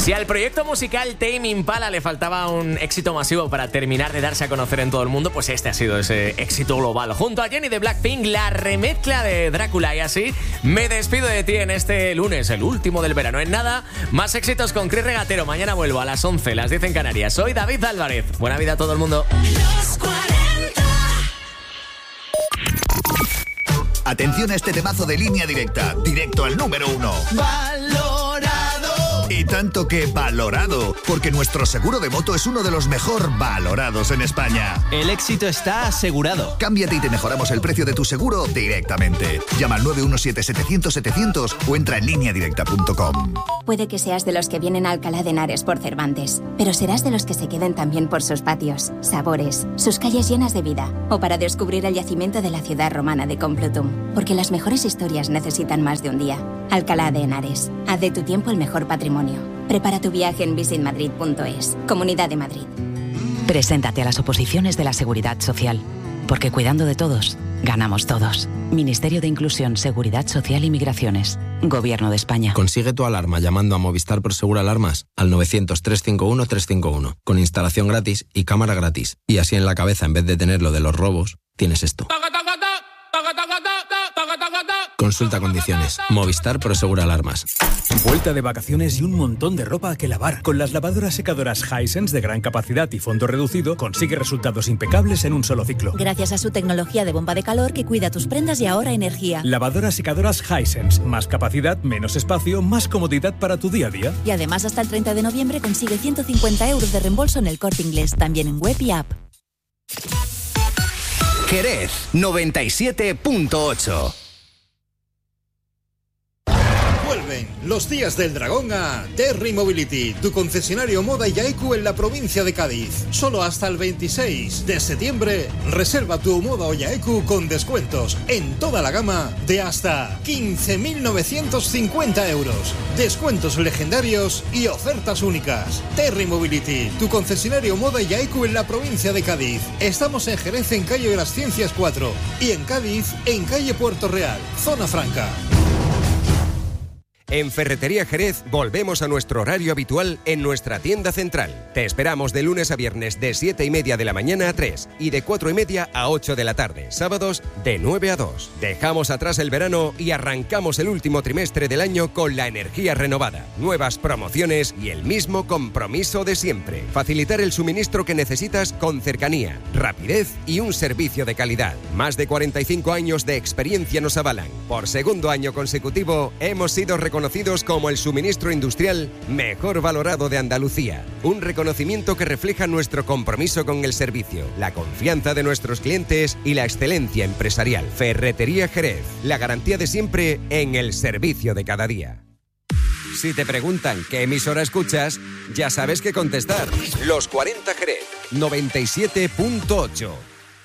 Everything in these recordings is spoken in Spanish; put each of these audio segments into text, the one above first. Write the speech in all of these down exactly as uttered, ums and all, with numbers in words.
Si al proyecto musical Tame Impala le faltaba un éxito masivo para terminar de darse a conocer en todo el mundo, pues este ha sido ese éxito global. Junto a Jennie de Blackpink, la remezcla de Drácula. Y así me despido de ti en este lunes, el último del verano. En nada, más éxitos con Chris Regatero. Mañana vuelvo a las once, las diez en Canarias. Soy David Álvarez. Buena vida a todo el mundo. Los cuarenta. Atención a este temazo de Línea Directa, directo al número uno. Valorado. Y tanto que valorado, porque nuestro seguro de moto es uno de los mejor valorados en España. El éxito está asegurado. Cámbiate y te mejoramos el precio de tu seguro directamente. Llama al nueve uno siete, setecientos, setecientos o entra en línea directa punto com. Puede que seas de los que vienen a Alcalá de Henares por Cervantes, pero serás de los que se queden también por sus patios, sabores, sus calles llenas de vida, o para descubrir el yacimiento de la ciudad romana de Complutum, porque las mejores historias necesitan más de un día. Alcalá de Henares, haz de tu tiempo el mejor patrimonio. Prepara tu viaje en visit madrid punto es. Comunidad de Madrid. Preséntate a las oposiciones de la Seguridad Social, porque cuidando de todos, ganamos todos. Ministerio de Inclusión, Seguridad Social y Migraciones. Gobierno de España. Consigue tu alarma llamando a Movistar Prosegur Alarmas al novecientos, trescientos cincuenta y uno, trescientos cincuenta y uno, con instalación gratis y cámara gratis. Y así en la cabeza, en vez de tener lo de los robos, tienes esto. Consulta condiciones. Movistar Prosegur Alarmas. Vuelta de vacaciones y un montón de ropa que lavar. Con las lavadoras secadoras Hisense de gran capacidad y fondo reducido, consigue resultados impecables en un solo ciclo. Gracias a su tecnología de bomba de calor que cuida tus prendas y ahorra energía. Lavadoras secadoras Hisense. Más capacidad, menos espacio, más comodidad para tu día a día. Y además hasta el treinta de noviembre consigue ciento cincuenta euros de reembolso en el Corte Inglés, también en web y app. Jerez noventa y siete punto ocho. Vuelven los días del dragón a Terry Mobility, tu concesionario Moda y Yaiku en la provincia de Cádiz. Solo hasta el veintiséis de septiembre, reserva tu Moda o Yaiku con descuentos en toda la gama de hasta quince mil novecientos cincuenta euros. Descuentos legendarios y ofertas únicas. Terry Mobility, tu concesionario Moda y Yaiku en la provincia de Cádiz. Estamos en Jerez, en calle de las Ciencias cuatro, y en Cádiz, en calle Puerto Real, Zona Franca. En Ferretería Jerez volvemos a nuestro horario habitual en nuestra tienda central. Te esperamos de lunes a viernes de siete y media de la mañana a tres y de cuatro y media a ocho de la tarde. Sábados de nueve a dos. Dejamos atrás el verano y arrancamos el último trimestre del año con la energía renovada, nuevas promociones y el mismo compromiso de siempre. Facilitar el suministro que necesitas con cercanía, rapidez y un servicio de calidad. Más de cuarenta y cinco años de experiencia nos avalan. Por segundo año consecutivo hemos sido reconocidos Conocidos como el suministro industrial mejor valorado de Andalucía. Un reconocimiento que refleja nuestro compromiso con el servicio, la confianza de nuestros clientes y la excelencia empresarial. Ferretería Jerez, la garantía de siempre en el servicio de cada día. Si te preguntan qué emisora escuchas, ya sabes qué contestar. Los cuarenta Jerez, noventa y siete punto ocho.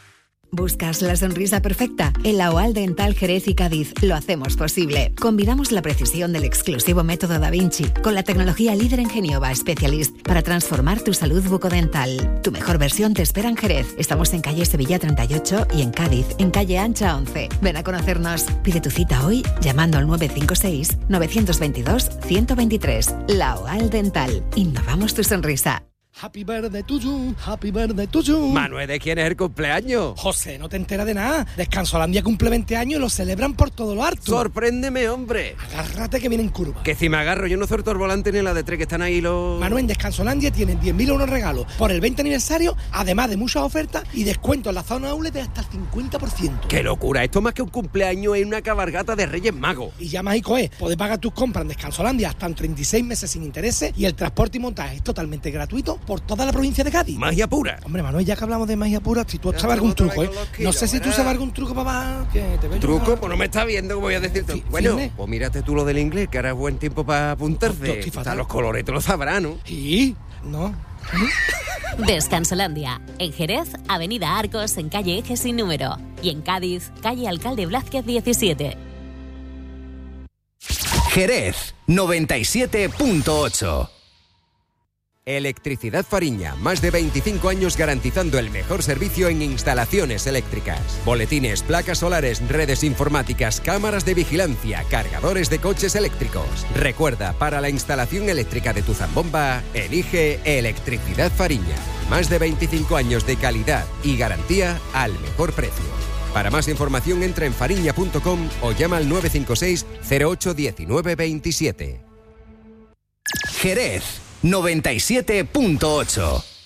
¿Buscas la sonrisa perfecta? En la O A L Dental Jerez y Cádiz lo hacemos posible. Combinamos la precisión del exclusivo método Da Vinci con la tecnología líder en Geniova Specialist para transformar tu salud bucodental. Tu mejor versión te espera en Jerez. Estamos en calle Sevilla treinta y ocho y en Cádiz, en calle Ancha once. Ven a conocernos. Pide tu cita hoy llamando al nueve cinco seis, nueve dos dos, uno cero dos tres. La O A L Dental. Innovamos tu sonrisa. Happy birthday to you, happy birthday to you. Manuel, ¿de quién es el cumpleaños? José, no te enteras de nada. Descansolandia cumple veinte años y lo celebran por todo lo harto. Sorpréndeme, hombre. Agárrate que viene en curva. Que si me agarro, yo no suelto el volante ni la de tres que están ahí los... Manuel, en Descansolandia tienen diez mil euros regalos por el veinte aniversario, además de muchas ofertas y descuentos en la zona outlet de hasta el cincuenta por ciento. ¡Qué locura! Esto más que un cumpleaños es una cabalgata de Reyes Magos. Y ya mágico es, podés pagar tus compras en Descansolandia hasta en treinta y seis meses sin intereses y el transporte y montaje es totalmente gratuito por toda la provincia de Cádiz. Magia pura. Hombre, Manuel, ya que hablamos de magia pura, si tú sabes algún truco, ¿eh? No sé si tú sabes algún truco para... ¿Truco? Pues no me está viendo, como voy a decirte. Bueno, pues mírate tú lo del inglés, que ahora es buen tiempo para apuntarse. Hasta los colores te lo sabrán, ¿no? Sí, no. Descansolandia. En Jerez, Avenida Arcos, en calle Eje sin número. Y en Cádiz, calle Alcalde Blázquez diecisiete. Jerez noventa y siete punto ocho. Electricidad Fariña, más de veinticinco años garantizando el mejor servicio en instalaciones eléctricas. Boletines, placas solares, redes informáticas, cámaras de vigilancia, cargadores de coches eléctricos. Recuerda, para la instalación eléctrica de tu zambomba, elige Electricidad Fariña. Más de veinticinco años de calidad y garantía al mejor precio. Para más información entra en fariña punto com o llama al nueve cinco seis cero ocho uno nueve dos siete. Jerez noventa y siete punto ocho.